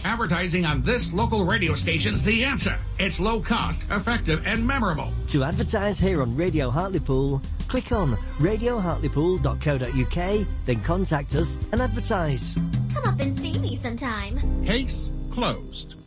Advertising on this local radio station's the answer. It's low cost, effective, and memorable. To advertise here on Radio Hartlepool, click on radiohartlepool.co.uk, then contact us and advertise. Come up and see me sometime. Case closed.